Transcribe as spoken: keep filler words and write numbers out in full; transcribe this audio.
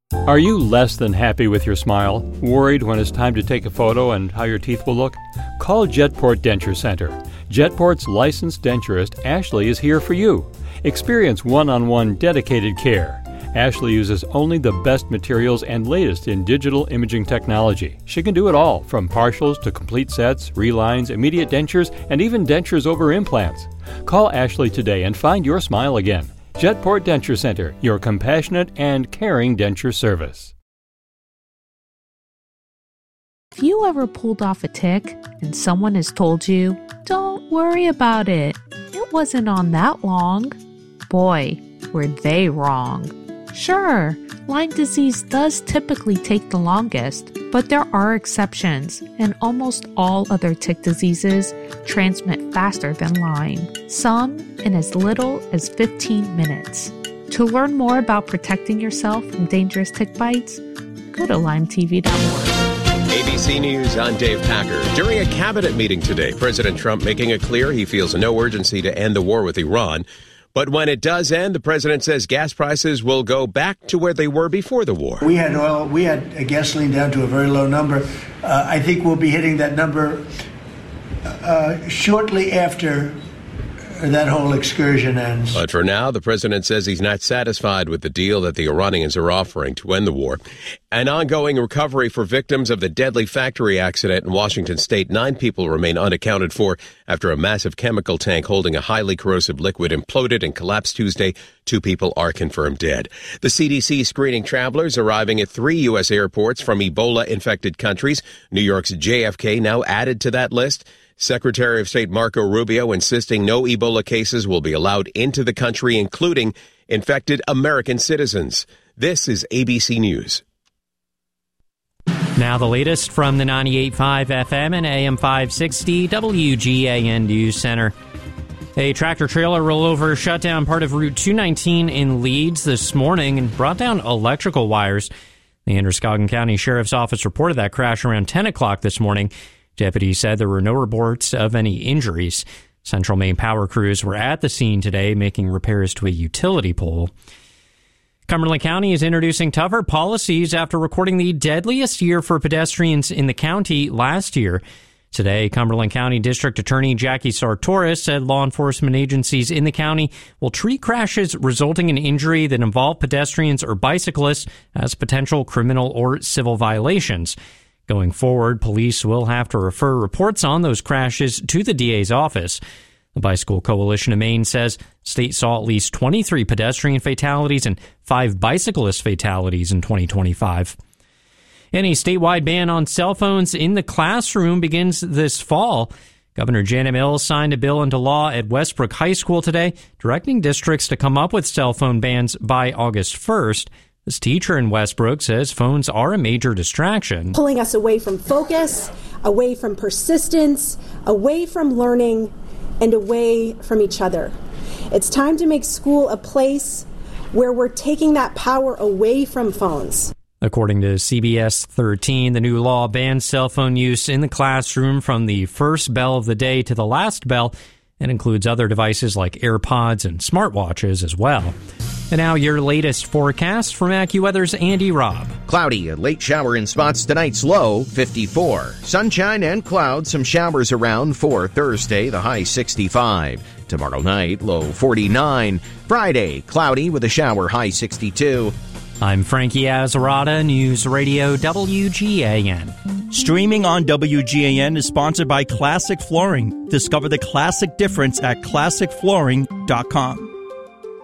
Are you less than happy with your smile? Worried when it's time to take a photo and how your teeth will look? Call Jetport Denture Center. Jetport's licensed denturist, Ashley, is here for you. Experience one-on-one dedicated care. Ashley uses only the best materials and latest in digital imaging technology. She can do it all, from partials to complete sets, relines, immediate dentures, and even dentures over implants. Call Ashley today and find your smile again. Jetport Denture Center, your compassionate and caring denture service. Have you ever pulled off a tick and someone has told you, "Don't worry about it, it wasn't on that long"? Boy, were they wrong. Sure, Lyme disease does typically take the longest, but there are exceptions, and almost all other tick diseases transmit faster than Lyme, some in as little as fifteen minutes. To learn more about protecting yourself from dangerous tick bites, go to Lyme T V dot org. A B C News, I'm Dave Packer. During a cabinet meeting today, President Trump making it clear he feels no urgency to end the war with Iran. But when it does end, the president says gas prices will go back to where they were before the war. We had oil, we had gasoline down to a very low number. Uh, I think we'll be hitting that number uh, shortly after that whole excursion ends. But for now, the president says he's not satisfied with the deal that the Iranians are offering to end the war. An ongoing recovery for victims of the deadly factory accident in Washington state. Nine people remain unaccounted for after a massive chemical tank holding a highly corrosive liquid imploded and collapsed Tuesday. Two people are confirmed dead. The C D C screening travelers arriving at three U S airports from Ebola-infected countries. New York's J F K now added to that list. Secretary of State Marco Rubio insisting no Ebola cases will be allowed into the country, including infected American citizens. This is A B C News. Now the latest from the ninety-eight point five F M and A M five sixty W G A N News Center. A tractor-trailer rollover shut down part of Route two nineteen in Leeds this morning and brought down electrical wires. The Androscoggin County Sheriff's Office reported that crash around ten o'clock this morning. Deputies said there were no reports of any injuries. Central Maine power crews were at the scene today making repairs to a utility pole. Cumberland County is introducing tougher policies after recording the deadliest year for pedestrians in the county last year. Today, Cumberland County District Attorney Jackie Sartoris said law enforcement agencies in the county will treat crashes resulting in injury that involve pedestrians or bicyclists as potential criminal or civil violations. Going forward, police will have to refer reports on those crashes to the D A's office. The Bicycle Coalition of Maine says state saw at least twenty-three pedestrian fatalities and five bicyclist fatalities in twenty twenty-five. And a statewide ban on cell phones in the classroom begins this fall. Governor Janet Mills signed a bill into law at Westbrook High School today, directing districts to come up with cell phone bans by August first. This teacher in Westbrook says phones are a major distraction. Pulling us away from focus, away from persistence, away from learning, and away from each other. It's time to make school a place where we're taking that power away from phones. According to C B S thirteen, the new law bans cell phone use in the classroom from the first bell of the day to the last bell and includes other devices like AirPods and smartwatches as well. And now your latest forecast from AccuWeather's Andy Robb. Cloudy, a late shower in spots. Tonight's low, fifty-four. Sunshine and clouds, some showers around for Thursday, the high sixty-five. Tomorrow night, low forty-nine. Friday, cloudy with a shower, high sixty-two. I'm Frankie Azarada, News Radio W G A N. Streaming on W G A N is sponsored by Classic Flooring. Discover the classic difference at classic flooring dot com.